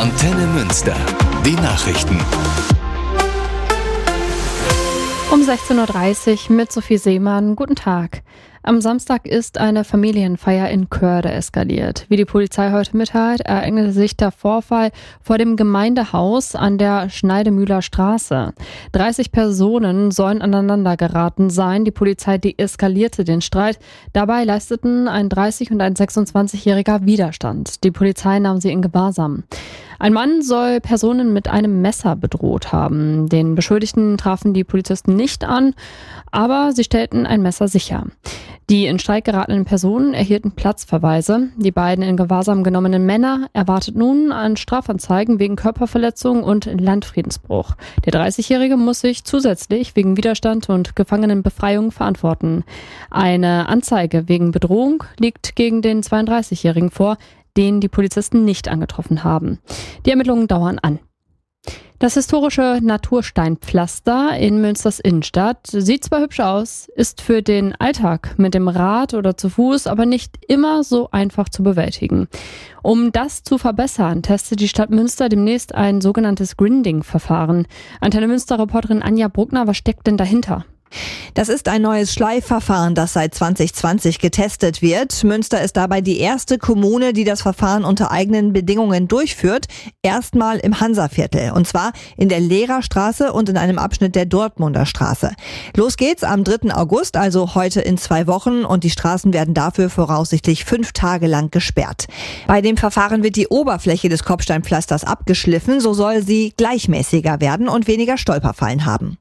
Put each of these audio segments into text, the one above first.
Antenne Münster. Die Nachrichten. Um 16.30 Uhr mit Sophie Seemann. Guten Tag. Am Samstag ist eine Familienfeier in Körde eskaliert. Wie die Polizei heute mitteilt, ereignete sich der Vorfall vor dem Gemeindehaus an der Schneidemühler Straße. 30 Personen sollen aneinander geraten sein. Die Polizei deeskalierte den Streit. Dabei leisteten ein 30- und ein 26-jähriger Widerstand. Die Polizei nahm sie in Gewahrsam. Ein Mann soll Personen mit einem Messer bedroht haben. Den Beschuldigten trafen die Polizisten nicht an, aber sie stellten ein Messer sicher. Die in Streit geratenen Personen erhielten Platzverweise. Die beiden in Gewahrsam genommenen Männer erwartet nun an Strafanzeigen wegen Körperverletzung und Landfriedensbruch. Der 30-Jährige muss sich zusätzlich wegen Widerstand und Gefangenenbefreiung verantworten. Eine Anzeige wegen Bedrohung liegt gegen den 32-Jährigen vor, den die Polizisten nicht angetroffen haben. Die Ermittlungen dauern an. Das historische Natursteinpflaster in Münsters Innenstadt sieht zwar hübsch aus, ist für den Alltag mit dem Rad oder zu Fuß aber nicht immer so einfach zu bewältigen. Um das zu verbessern, testet die Stadt Münster demnächst ein sogenanntes Grinding-Verfahren. Antenne Münster-Reporterin Anja Bruckner, was steckt denn dahinter? Das ist ein neues Schleifverfahren, das seit 2020 getestet wird. Münster ist dabei die erste Kommune, die das Verfahren unter eigenen Bedingungen durchführt. Erstmal im Hansaviertel. Und zwar in der Lehrerstraße und in einem Abschnitt der Dortmunder Straße. Los geht's am 3. August, also heute in 2 Wochen. Und die Straßen werden dafür voraussichtlich 5 Tage lang gesperrt. Bei dem Verfahren wird die Oberfläche des Kopfsteinpflasters abgeschliffen. So soll sie gleichmäßiger werden und weniger Stolperfallen haben.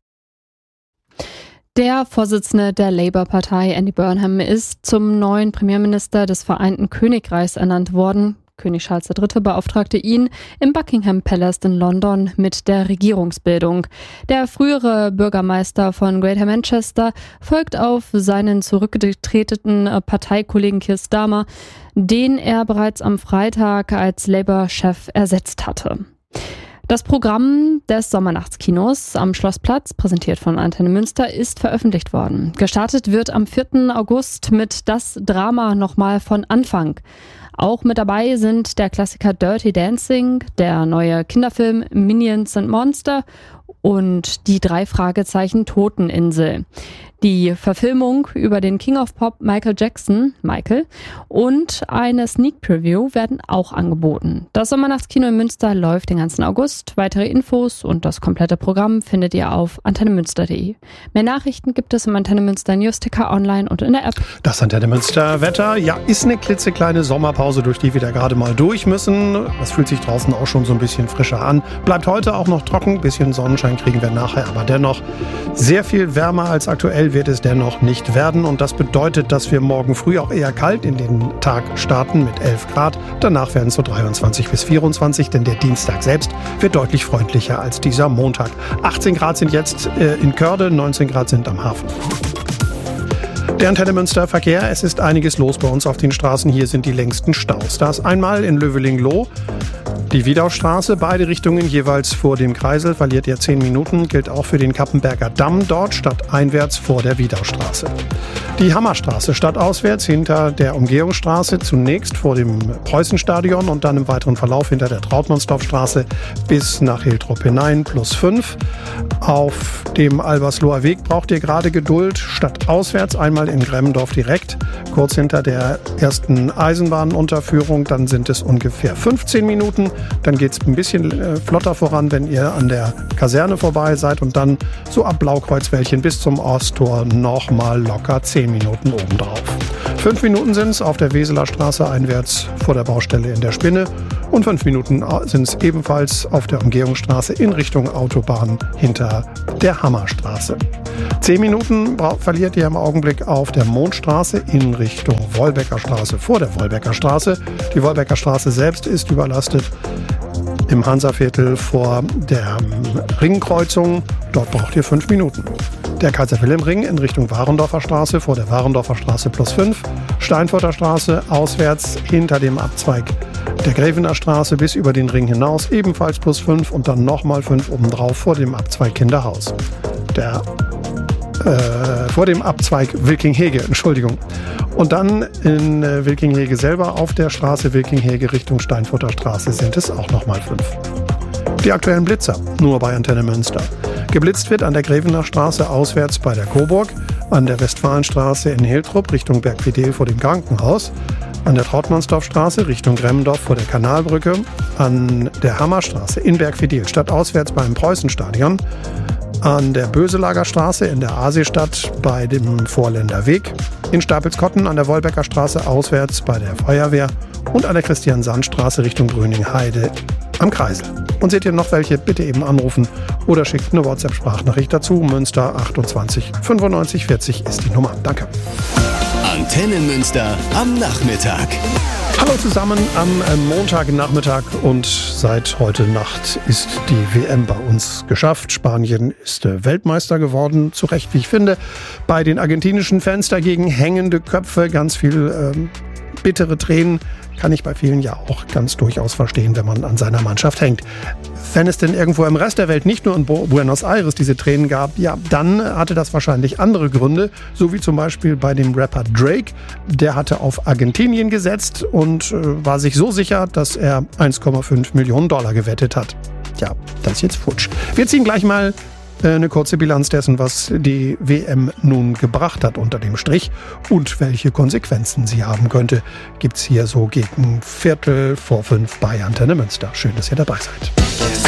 Der Vorsitzende der Labour-Partei, Andy Burnham, ist zum neuen Premierminister des Vereinten Königreichs ernannt worden. König Charles III. Beauftragte ihn im Buckingham Palace in London mit der Regierungsbildung. Der frühere Bürgermeister von Greater Manchester folgt auf seinen zurückgetretenen Parteikollegen Keir Starmer, den er bereits am Freitag als Labour-Chef ersetzt hatte. Das Programm des Sommernachtskinos am Schlossplatz, präsentiert von Antenne Münster, ist veröffentlicht worden. Gestartet wird am 4. August mit Das Drama nochmal von Anfang. Auch mit dabei sind der Klassiker Dirty Dancing, der neue Kinderfilm Minions and Monster und die 3 Fragezeichen Toteninsel. Die Verfilmung über den King of Pop Michael Jackson, Michael, und eine Sneak Preview werden auch angeboten. Das Sommernachtskino in Münster läuft den ganzen August. Weitere Infos und das komplette Programm findet ihr auf antennemünster.de. Mehr Nachrichten gibt es im Antenne Münster Newsticker online und in der App. Das Antenne Münster Wetter, ja, ist eine klitzekleine Sommerpause, durch die wir da gerade mal durch müssen. Das fühlt sich draußen auch schon so ein bisschen frischer an. Bleibt heute auch noch trocken, bisschen Sonnenschein kriegen wir nachher, aber dennoch sehr viel wärmer als aktuell wird es dennoch nicht werden. Und das bedeutet, dass wir morgen früh auch eher kalt in den Tag starten mit 11 Grad. Danach werden es so 23 bis 24, denn der Dienstag selbst wird deutlich freundlicher als dieser Montag. 18 Grad sind jetzt in Körde, 19 Grad sind am Hafen. Der Antenne Münster Verkehr, es ist einiges los bei uns auf den Straßen. Hier sind die längsten Staus. Da ist einmal in Löweling-Loh die Wiedaustraße, beide Richtungen jeweils vor dem Kreisel, verliert ihr 10 Minuten, gilt auch für den Kappenberger Damm, dort stadteinwärts vor der Wiedaustraße. Die Hammerstraße stadtauswärts hinter der Umgehungsstraße, zunächst vor dem Preußenstadion und dann im weiteren Verlauf hinter der Trautmannsdorfstraße bis nach Hiltrup hinein, +5. Auf dem Albersloher Weg braucht ihr gerade Geduld, stadtauswärts einmal in Gremmendorf direkt, kurz hinter der ersten Eisenbahnunterführung, dann sind es ungefähr 15 Minuten. Dann geht es ein bisschen flotter voran, wenn ihr an der Kaserne vorbei seid und dann so ab Blaukreuzwäldchen bis zum Osttor nochmal locker 10 Minuten obendrauf. 5 Minuten sind es auf der Weseler Straße einwärts vor der Baustelle in der Spinne und 5 Minuten sind es ebenfalls auf der Umgehungsstraße in Richtung Autobahn hinter der Hammerstraße. 10 Minuten verliert ihr im Augenblick auf der Mondstraße in Richtung Wolbecker Straße vor der Wolbecker Straße. Die Wolbecker Straße selbst ist überlastet im Hansaviertel vor der Ringkreuzung. Dort braucht ihr 5 Minuten. Der Kaiser-Wilhelm-Ring in Richtung Warendorfer Straße vor der Warendorfer Straße +5. Steinfurter Straße auswärts hinter dem Abzweig der Grävener Straße bis über den Ring hinaus ebenfalls +5 und dann nochmal 5 obendrauf vor dem Abzweig Kinderhaus. Vor dem Abzweig Wilking-Hege, Entschuldigung. Und dann in Wilkinghege selber auf der Straße Wilkinghege Richtung Steinfurter Straße sind es auch nochmal 5. Die aktuellen Blitzer, nur bei Antenne Münster. Geblitzt wird an der Grevener Straße auswärts bei der Coburg, an der Westfalenstraße in Hiltrup Richtung Bergfidel vor dem Krankenhaus, an der Trautmannsdorfstraße Richtung Gremmendorf vor der Kanalbrücke, an der Hammerstraße in Bergfidel stadtauswärts beim Preußenstadion, an der Böselagerstraße in der Aasee-Stadt bei dem Vorländer Weg, in Stapelskotten an der Wolbecker Straße auswärts bei der Feuerwehr und an der Christian-Sand-Straße Richtung Gröning-Heide am Kreisel. Und seht ihr noch welche, bitte eben anrufen oder schickt eine WhatsApp-Sprachnachricht dazu. Münster 28 95 40 ist die Nummer. Danke. Antenne Münster am Nachmittag. Hallo zusammen am Montagnachmittag und seit heute Nacht ist die WM bei uns geschafft. Spanien ist Weltmeister geworden, zu Recht, wie ich finde. Bei den argentinischen Fans dagegen hängende Köpfe, ganz viel bittere Tränen. Kann ich bei vielen ja auch ganz durchaus verstehen, wenn man an seiner Mannschaft hängt. Wenn es denn irgendwo im Rest der Welt, nicht nur in Buenos Aires, diese Tränen gab, ja, dann hatte das wahrscheinlich andere Gründe, so wie zum Beispiel bei dem Rapper Drake. Der hatte auf Argentinien gesetzt und war sich so sicher, dass er 1,5 Millionen Dollar gewettet hat. Ja, das ist jetzt futsch. Wir ziehen gleich mal eine kurze Bilanz dessen, was die WM nun gebracht hat unter dem Strich und welche Konsequenzen sie haben könnte, gibt's hier so gegen 4:45 bei Antenne Münster. Schön, dass ihr dabei seid.